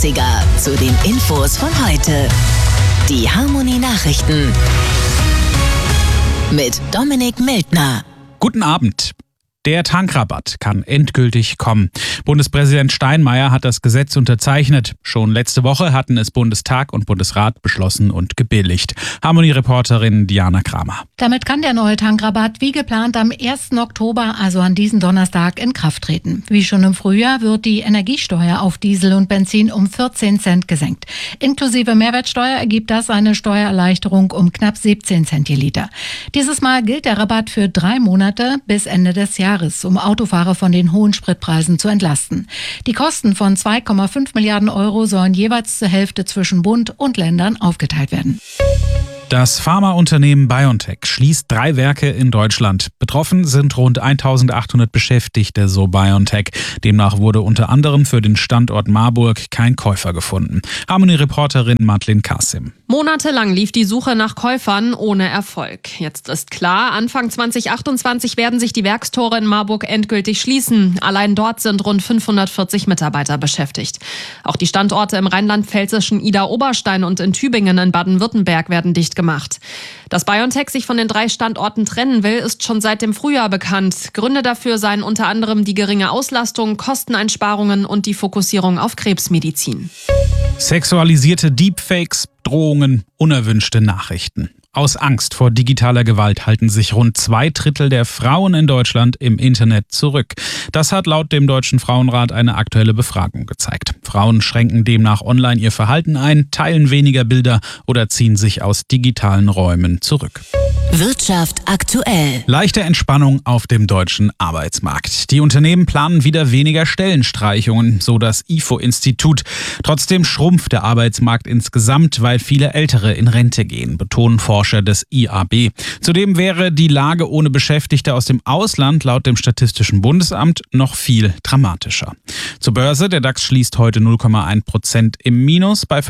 80er zu den Infos von heute. Die Harmony Nachrichten mit Dominik Mildner. Guten Abend. Der Tankrabatt kann endgültig kommen. Bundespräsident Steinmeier hat das Gesetz unterzeichnet. Schon letzte Woche hatten es Bundestag und Bundesrat beschlossen und gebilligt. Harmony-Reporterin Diana Kramer. Damit kann der neue Tankrabatt wie geplant am 1. Oktober, also an diesem Donnerstag, in Kraft treten. Wie schon im Frühjahr wird die Energiesteuer auf Diesel und Benzin um 14 Cent gesenkt. Inklusive Mehrwertsteuer ergibt das eine Steuererleichterung um knapp 17 Cent je Liter. Dieses Mal gilt der Rabatt für 3 Monate bis Ende des Jahres, um Autofahrer von den hohen Spritpreisen zu entlasten. Die Kosten von 2,5 Milliarden Euro sollen jeweils zur Hälfte zwischen Bund und Ländern aufgeteilt werden. Das Pharmaunternehmen BioNTech schließt 3 Werke in Deutschland. Betroffen sind rund 1800 Beschäftigte, so BioNTech. Demnach wurde unter anderem für den Standort Marburg kein Käufer gefunden. Harmony-Reporterin Madeleine Kassim. Monatelang lief die Suche nach Käufern ohne Erfolg. Jetzt ist klar, Anfang 2028 werden sich die Werkstore in Marburg endgültig schließen. Allein dort sind rund 540 Mitarbeiter beschäftigt. Auch die Standorte im rheinland-pfälzischen Idar-Oberstein und in Tübingen in Baden-Württemberg werden dicht gemacht. Dass BioNTech sich von den 3 Standorten trennen will, ist schon seit dem Frühjahr bekannt. Gründe dafür seien unter anderem die geringe Auslastung, Kosteneinsparungen und die Fokussierung auf Krebsmedizin. Sexualisierte Deepfakes, Drohungen, unerwünschte Nachrichten. Aus Angst vor digitaler Gewalt halten sich rund 2/3 der Frauen in Deutschland im Internet zurück. Das hat laut dem Deutschen Frauenrat eine aktuelle Befragung gezeigt. Frauen schränken demnach online ihr Verhalten ein, teilen weniger Bilder oder ziehen sich aus digitalen Räumen zurück. Wirtschaft aktuell. Leichte Entspannung auf dem deutschen Arbeitsmarkt. Die Unternehmen planen wieder weniger Stellenstreichungen, so das IFO-Institut. Trotzdem schrumpft der Arbeitsmarkt insgesamt, weil viele Ältere in Rente gehen, betonen Forscher des IAB. Zudem wäre die Lage ohne Beschäftigte aus dem Ausland laut dem Statistischen Bundesamt noch viel dramatischer. Zur Börse, der DAX schließt heute 0,1% im Minus bei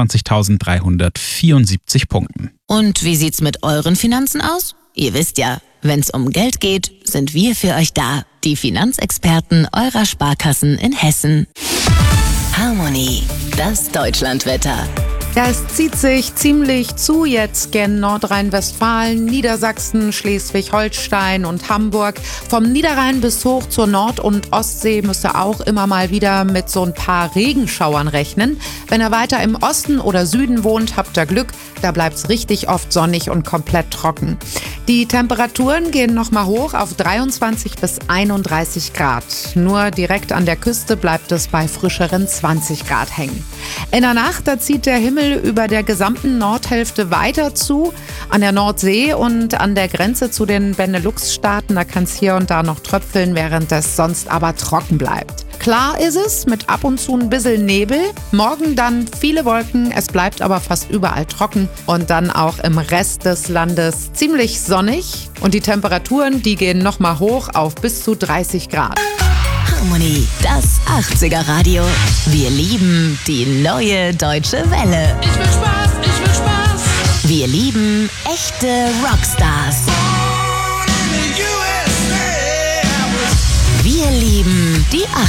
25.374 Punkten. Und wie sieht's mit euren Finanzen aus? Ihr wisst ja, wenn's um Geld geht, sind wir für euch da. Die Finanzexperten eurer Sparkassen in Hessen. Harmony, das Deutschlandwetter. Ja, es zieht sich ziemlich zu jetzt gen Nordrhein-Westfalen, Niedersachsen, Schleswig-Holstein und Hamburg. Vom Niederrhein bis hoch zur Nord- und Ostsee müsst ihr auch immer mal wieder mit so ein paar Regenschauern rechnen. Wenn ihr weiter im Osten oder Süden wohnt, habt ihr Glück. Da bleibt's richtig oft sonnig und komplett trocken. Die Temperaturen gehen nochmal hoch auf 23 bis 31 Grad. Nur direkt an der Küste bleibt es bei frischeren 20 Grad hängen. In der Nacht, da zieht der Himmel über der gesamten Nordhälfte weiter zu. An der Nordsee und an der Grenze zu den Benelux-Staaten, da kann es hier und da noch tröpfeln, während es sonst aber trocken bleibt. Klar ist es, mit ab und zu ein bisschen Nebel. Morgen dann viele Wolken, es bleibt aber fast überall trocken und dann auch im Rest des Landes ziemlich sonnig. Und die Temperaturen, die gehen nochmal hoch auf bis zu 30 Grad. Harmony, das 80er Radio. Wir lieben die neue deutsche Welle. Ich will Spaß, ich will Spaß. Wir lieben echte Rockstars. Wir lieben die